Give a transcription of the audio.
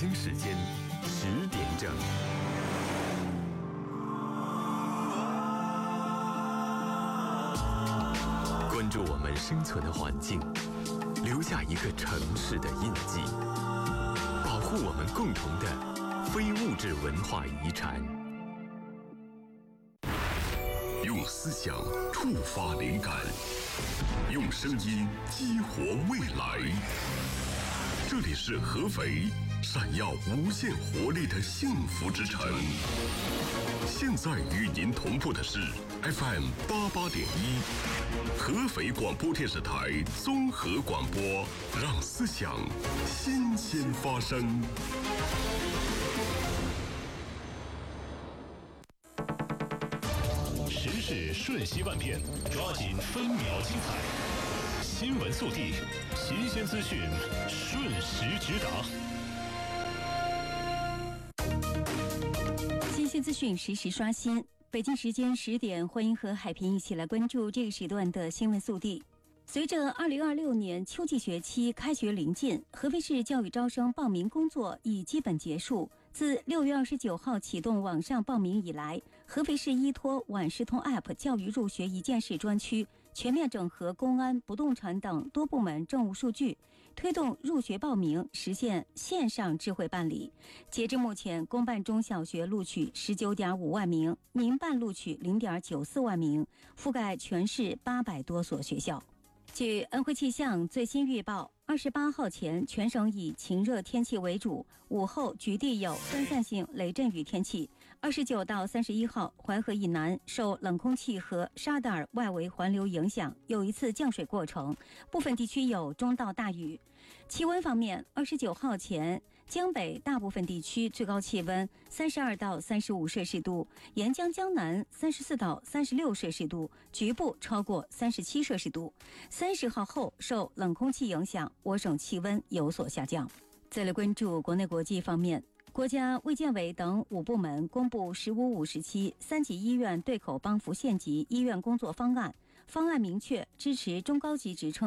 京时间10点整。关注我们生存的环境，留下一个城市的印记，保护我们共同的非物质文化遗产。 用思想触发灵感，用声音激活未来。这里是合肥，闪耀无限活力的幸福之城。现在与您同步的是 FM 88.1，合肥广播电视台综合广播，让思想新鲜发生。 时事瞬息万变，抓紧分秒精彩。新闻速递，新鲜资讯，瞬时直达。 新鲜资讯实时刷新。北京时间10点，欢迎和海平一起来关注这个时段的新闻速递。随着2026年秋季学期开学临近，合肥市教育招生报名工作已基本结束。自6月29号启动网上报名以来，合肥市依托晚视通 App 教育入学一件事专区，全面整合公安、不动产等多部门政务数据，推动入学报名实现线上智慧办理。截至目前，公办中小学录取19.5万名，民办录取0.94万名，覆盖全市800多所学校。据安徽气象最新预报，28号前全省以晴热天气为主，午后局地有分散性雷阵雨天气。29到31号，淮河以南受冷空气和沙德尔外围环流影响，有一次降水过程，部分地区有中到大雨。气温方面，29号前江北大部分地区最高气温32到35摄氏度，沿江江南34到36摄氏度，局部超过37摄氏度。30号后受冷空气影响，我省气温有所下降。再来关注国内国际方面，国家卫健委等5部门公布15-573级医院对口帮扶县级医院工作方案，方案明确支持中高级职称